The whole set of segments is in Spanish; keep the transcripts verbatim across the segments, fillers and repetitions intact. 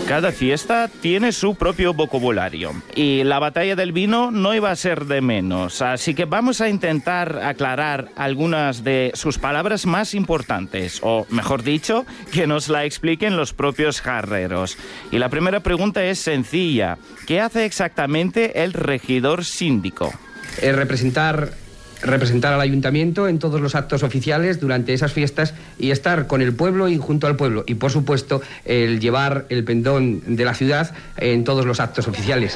Cada fiesta tiene su propio vocabulario y la batalla del vino no iba a ser de menos, así que vamos a intentar aclarar algunas de sus palabras más importantes, o mejor dicho, que nos la expliquen los propios jarreros. Y la primera pregunta es sencilla: ¿qué hace exactamente el regidor síndico? Eh, representar... representar al ayuntamiento en todos los actos oficiales durante esas fiestas y estar con el pueblo y junto al pueblo. Y, por supuesto, el llevar el pendón de la ciudad en todos los actos oficiales.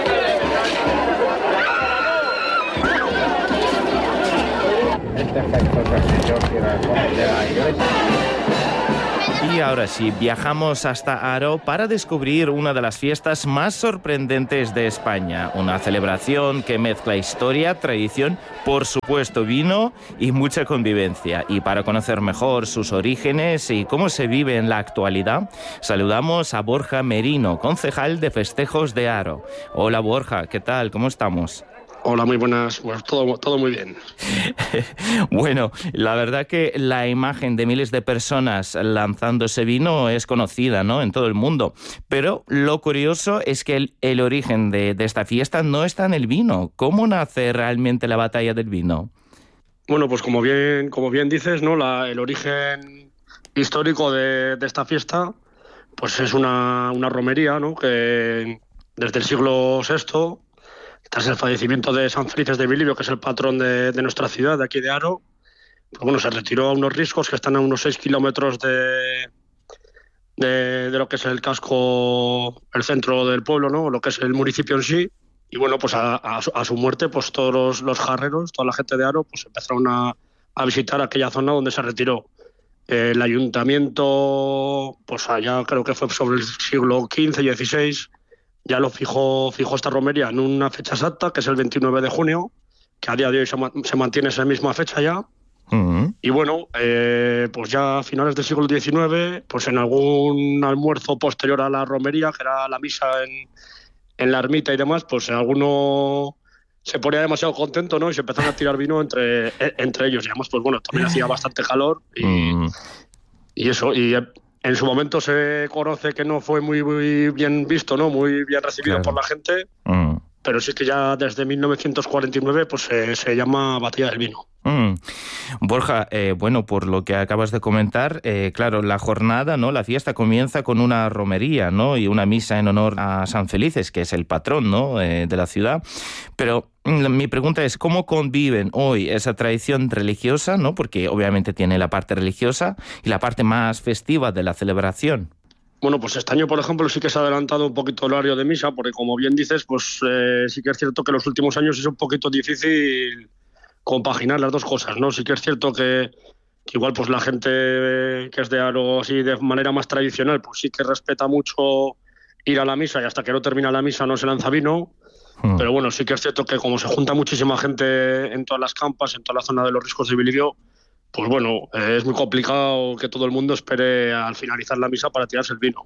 Y ahora sí, viajamos hasta Haro para descubrir una de las fiestas más sorprendentes de España. Una celebración que mezcla historia, tradición, por supuesto vino y mucha convivencia. Y para conocer mejor sus orígenes y cómo se vive en la actualidad, saludamos a Borja Merino, concejal de festejos de Haro. Hola Borja, ¿qué tal? ¿Cómo estamos? Hola, muy buenas. Bueno, todo, todo muy bien. Bueno, la verdad que la imagen de miles de personas lanzando ese vino es conocida, ¿no?, en todo el mundo. Pero lo curioso es que el, el origen de, de esta fiesta no está en el vino. ¿Cómo nace realmente la batalla del vino? Bueno, pues como bien, como bien dices, ¿no?, la, el origen histórico de, de esta fiesta, pues es una, una romería, ¿no?, que desde el siglo sexto, tras el fallecimiento de San Felices de Bilibio, que es el patrón de, de nuestra ciudad, de aquí de Haro, pues bueno, se retiró a unos riscos que están a unos seis kilómetros de, de, de lo que es el casco, el centro del pueblo, ¿no?, lo que es el municipio en sí. Y bueno, pues a, a, a su muerte, pues todos los, los jarreros, toda la gente de Haro, pues empezaron a, a visitar aquella zona donde se retiró. Eh, el ayuntamiento, pues allá creo que fue sobre el siglo quince y dieciséis, ya lo fijó, fijó esta romería en una fecha exacta, que es el veintinueve de junio, que a día de hoy se, ma- se mantiene esa misma fecha ya. Uh-huh. Y bueno, eh, pues ya a finales del siglo diecinueve, pues en algún almuerzo posterior a la romería, que era la misa en, en la ermita y demás, pues alguno se ponía demasiado contento, ¿no?, y se empezaron a tirar vino entre, entre ellos. Y además, pues bueno, también hacía bastante calor y, uh-huh. y eso, y... En su momento se conoce que no fue muy, muy bien visto, ¿no?, muy bien recibido, claro, por la gente, mm. pero sí que ya desde mil novecientos cuarenta y nueve pues se, se llama Batalla del Vino. Mm. Borja, eh, bueno, por lo que acabas de comentar, eh, claro, la jornada, ¿no?, la fiesta comienza con una romería, ¿no?, y una misa en honor a San Felices, que es el patrón, ¿no?, eh, de la ciudad. Pero mi pregunta es, ¿cómo conviven hoy esa tradición religiosa, ¿no?, porque obviamente tiene la parte religiosa y la parte más festiva de la celebración? Bueno, pues este año, por ejemplo, sí que se ha adelantado un poquito el horario de misa, porque como bien dices, pues eh, sí que es cierto que en los últimos años es un poquito difícil compaginar las dos cosas, ¿no? Sí que es cierto que, que igual pues la gente que es de Haro así de manera más tradicional, pues sí que respeta mucho ir a la misa y hasta que no termina la misa no se lanza vino. Hmm. Pero bueno, sí que es cierto que como se junta muchísima gente en todas las campas, en toda la zona de los riscos de Bilibio, pues bueno, eh, es muy complicado que todo el mundo espere al finalizar la misa para tirarse el vino.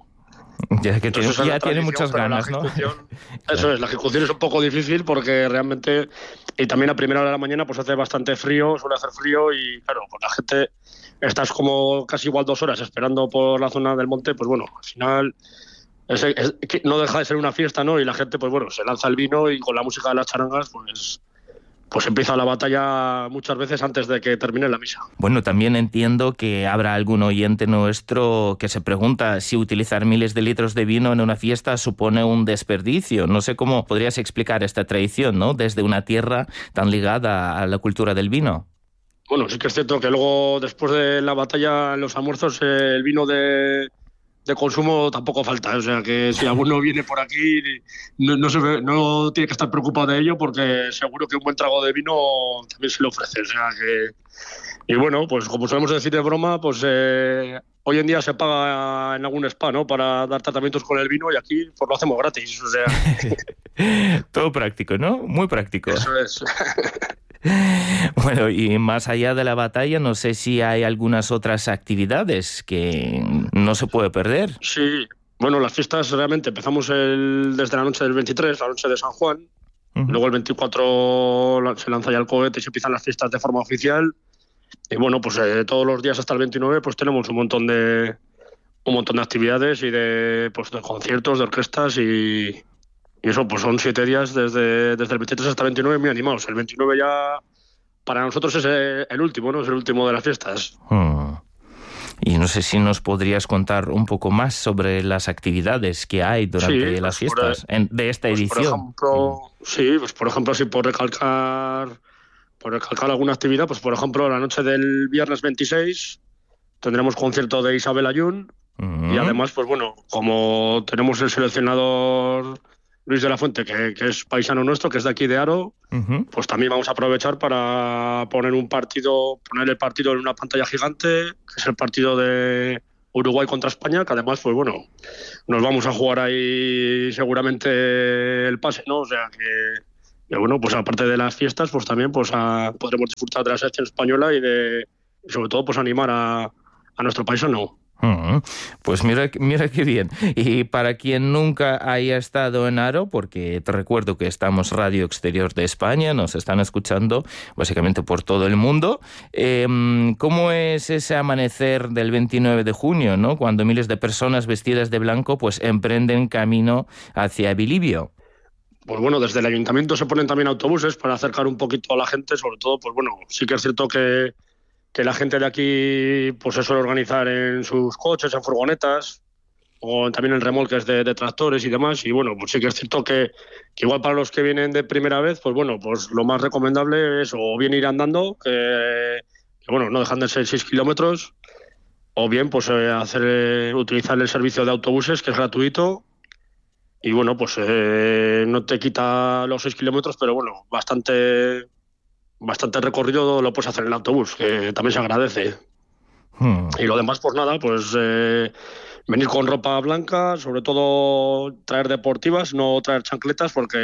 Ya que tiene, ya tiene muchas ganas, ¿no? Eso es, la ejecución es un poco difícil porque realmente, y también a primera hora de la mañana pues hace bastante frío, suele hacer frío y claro, pues la gente, estás como casi igual dos horas esperando por la zona del monte, pues bueno, al final es, es, no deja de ser una fiesta, ¿no? Y la gente pues bueno, se lanza el vino y con la música de las charangas pues... pues empieza la batalla muchas veces antes de que termine la misa. Bueno, también entiendo que habrá algún oyente nuestro que se pregunta si utilizar miles de litros de vino en una fiesta supone un desperdicio. No sé cómo podrías explicar esta tradición, ¿no?, desde una tierra tan ligada a la cultura del vino. Bueno, sí que es cierto que luego, después de la batalla, en los almuerzos, eh, el vino de... de consumo tampoco falta, o sea que si alguno viene por aquí no, no, se ve, no tiene que estar preocupado de ello porque seguro que un buen trago de vino también se le ofrece, o sea que... Y bueno, pues como solemos decir de broma, pues eh, hoy en día se paga en algún spa, ¿no?, para dar tratamientos con el vino y aquí pues lo hacemos gratis, o sea... Todo práctico, ¿no? Muy práctico. Eso es. Bueno, y más allá de la batalla, no sé si hay algunas otras actividades que no se puede perder. Sí, bueno, las fiestas realmente empezamos el, desde la noche del veintitrés, la noche de San Juan, uh-huh. Luego el veinticuatro se lanza ya el cohete y se empiezan las fiestas de forma oficial, y bueno, pues eh, todos los días hasta el veintinueve pues tenemos un montón de un montón de actividades y de, pues, de conciertos, de orquestas y, y eso, pues son siete días desde, desde el veintitrés hasta el veintinueve muy animados. El veintinueve ya para nosotros es el último, ¿no? Es el último de las fiestas. Hmm. Y no sé si nos podrías contar un poco más sobre las actividades que hay durante sí, las pues fiestas por, en, de esta pues edición. Por ejemplo, mm. sí, pues por ejemplo, si por recalcar, por recalcar alguna actividad, pues por ejemplo, la noche del viernes veintiséis tendremos concierto de Isabel Ayun. Uh-huh. Y además, pues bueno, como tenemos el seleccionador Luis de la Fuente, que, que es paisano nuestro, que es de aquí de Haro, uh-huh. pues también vamos a aprovechar para poner un partido, poner el partido en una pantalla gigante, que es el partido de Uruguay contra España, que además, pues bueno, nos vamos a jugar ahí seguramente el pase, ¿no? O sea que, que bueno, pues aparte de las fiestas, pues también pues a, podremos disfrutar de la selección española y de, y sobre todo, pues animar a, a nuestro paisano. Uh-huh. Pues mira, mira qué bien. Y para quien nunca haya estado en Haro, porque te recuerdo que estamos Radio Exterior de España, nos están escuchando básicamente por todo el mundo, eh, ¿cómo es ese amanecer del veintinueve de junio, ¿no? Cuando miles de personas vestidas de blanco pues emprenden camino hacia Bilibio? Pues bueno, desde el ayuntamiento se ponen también autobuses para acercar un poquito a la gente, sobre todo, pues bueno, sí que es cierto que que la gente de aquí pues se suele organizar en sus coches, en furgonetas, o también en remolques de, de tractores y demás, y bueno, pues sí que es cierto que, que igual para los que vienen de primera vez, pues bueno, pues lo más recomendable es o bien ir andando, que, que bueno, no dejan de ser seis kilómetros, o bien pues eh, hacer eh, utilizar el servicio de autobuses, que es gratuito, y bueno, pues eh, no te quita los seis kilómetros, pero bueno, bastante... bastante recorrido lo puedes hacer en el autobús, que también se agradece. Hmm. Y lo demás, pues nada, pues eh, venir con ropa blanca, sobre todo traer deportivas, no traer chancletas, porque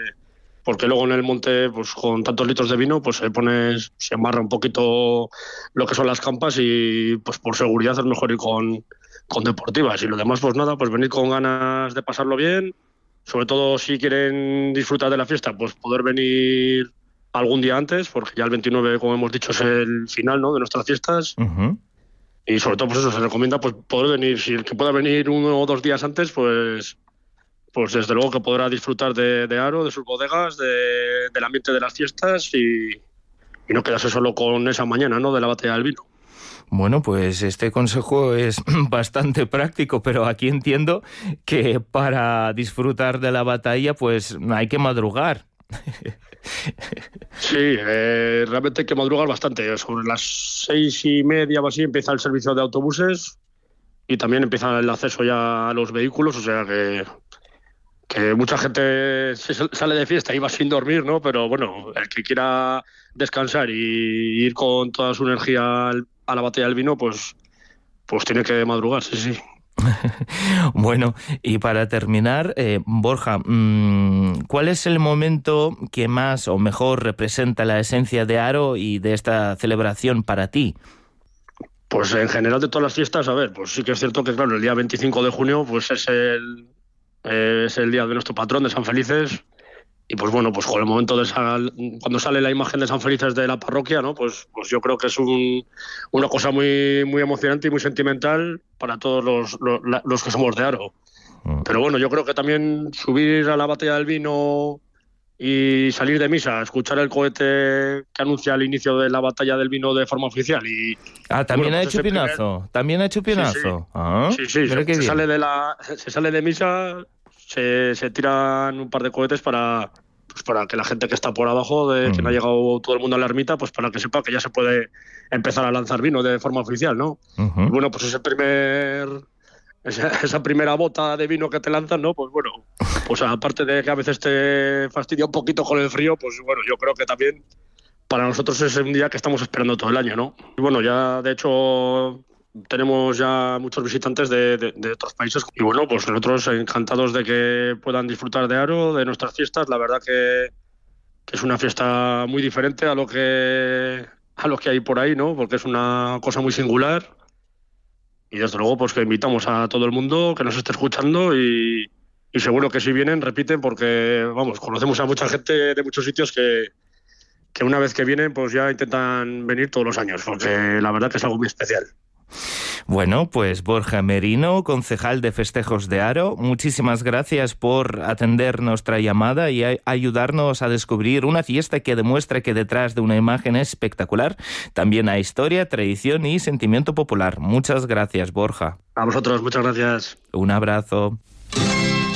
porque luego en el monte, pues con tantos litros de vino, pues se pone, se amarra un poquito lo que son las campas y pues por seguridad es mejor ir con, con deportivas. Y lo demás, pues nada, pues venir con ganas de pasarlo bien, sobre todo si quieren disfrutar de la fiesta, pues poder venir algún día antes, porque ya el veintinueve, como hemos dicho, es el final, ¿no?, de nuestras fiestas. Uh-huh. Y sobre todo, pues eso, se recomienda pues poder venir, si el que pueda venir uno o dos días antes, pues pues desde luego que podrá disfrutar de, de Haro, de sus bodegas, de, del ambiente de las fiestas y, y no quedarse solo con esa mañana, ¿no?, de la batalla del vino. Bueno, pues este consejo es bastante práctico, pero aquí entiendo que para disfrutar de la batalla, pues hay que madrugar. Sí, eh, realmente hay que madrugar bastante. Sobre las seis y media o así empieza el servicio de autobuses y también empieza el acceso ya a los vehículos, o sea que, que mucha gente sale de fiesta y va sin dormir, ¿no? Pero bueno, el que quiera descansar y ir con toda su energía a la batalla del vino, pues, pues tiene que madrugar, sí, sí. Bueno, y para terminar, eh, Borja, mmm, ¿cuál es el momento que más o mejor representa la esencia de Haro y de esta celebración para ti? Pues en general de todas las fiestas, a ver, pues sí que es cierto que claro, el día veinticinco de junio pues es el, eh, es el día de nuestro patrón, de San Felices. Y pues bueno, pues con el momento de sal, cuando sale la imagen de San Felices de la parroquia, ¿no? Pues, pues yo creo que es un, una cosa muy, muy emocionante y muy sentimental para todos los, los, los que somos de Haro. Mm. Pero bueno, yo creo que también subir a la batalla del vino y salir de misa, escuchar el cohete que anuncia el inicio de la batalla del vino de forma oficial y... Ah, también bueno, ha pues hecho pinazo, primer... también ha hecho pinazo. Sí, sí, ah, sí, sí se, se, sale de la, se sale de misa... Se, se tiran un par de cohetes para, pues para que la gente que está por abajo, de mm. que no ha llegado todo el mundo a la ermita, pues para que sepa que ya se puede empezar a lanzar vino de forma oficial, ¿no? Uh-huh. Y bueno, pues ese primer, esa, esa primera bota de vino que te lanzan, ¿no? Pues bueno, pues aparte de que a veces te fastidia un poquito con el frío, pues bueno, yo creo que también para nosotros es un día que estamos esperando todo el año, ¿no? Y bueno, ya de hecho... tenemos ya muchos visitantes de, de, de otros países y bueno, pues nosotros encantados de que puedan disfrutar de Haro, de nuestras fiestas. La verdad que, que es una fiesta muy diferente a lo que a lo que hay por ahí, ¿no? Porque es una cosa muy singular y desde luego pues que invitamos a todo el mundo que nos esté escuchando y, y seguro que si vienen repiten porque vamos, conocemos a mucha gente de muchos sitios que, que una vez que vienen pues ya intentan venir todos los años porque la verdad que es algo muy especial. Bueno, pues Borja Merino, concejal de Festejos de Haro, muchísimas gracias por atender nuestra llamada y a- ayudarnos a descubrir una fiesta que demuestra que detrás de una imagen espectacular también hay historia, tradición y sentimiento popular. Muchas gracias, Borja. A vosotros, muchas gracias. Un abrazo.